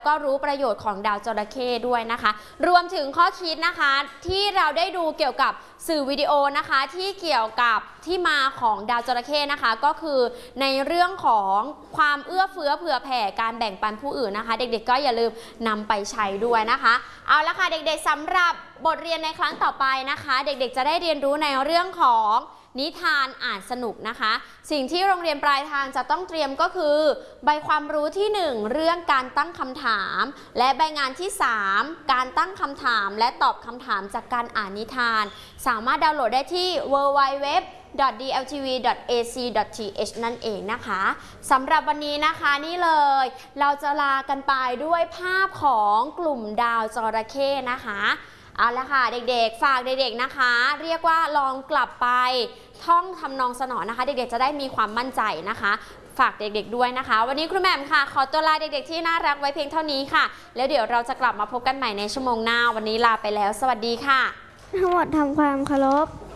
ก็รู้ประโยชน์ของดาวจระเข้ด้วยนะคะรวมถึงข้อคิดนะคะที่เราได้ดูเกี่ยวกับสื่อวิดีโอนะคะที่เกี่ยวกับที่มาของดาวจระเข้นะคะก็คือในเรื่องของความเอื้อเฟื้อเผื่อแผ่การแบ่งปันผู้อื่นนะคะเด็กๆก็อย่าลืมนำไปใช้ด้วยนะคะเอาละค่ะเด็กๆสำหรับบทเรียนในครั้งต่อไปนะคะเด็กๆจะได้เรียนรู้ในเรื่องของนิทานอ่านสนุกนะคะสิ่งที่โรงเรียนปลายทางจะต้องเตรียมก็คือใบความรู้ที่1เรื่องการตั้งคำถามและใบงานที่3การตั้งคำถามและตอบคำถามจากการอ่านนิทานสามารถดาวน์โหลดได้ที่ www.dltv.ac.th นั่นเองนะคะสำหรับวันนี้นะคะนี่เลยเราจะลากันไปด้วยภาพของกลุ่มดาวจระเข้นะคะเอาละค่ะเด็กๆฝากเด็กๆนะคะเรียกว่าลองกลับไปท่องทำนองสนอนะคะเด็กๆจะได้มีความมั่นใจนะคะฝากเด็กๆด้วยนะคะวันนี้ครูแหม่มค่ะขอตัวลาเด็กๆที่น่ารักไว้เพียงเท่านี้ค่ะแล้วเดี๋ยวเราจะกลับมาพบกันใหม่ในชั่วโมงหน้าวันนี้ลาไปแล้วสวัสดีค่ะทั้งหมดทำความเคารพ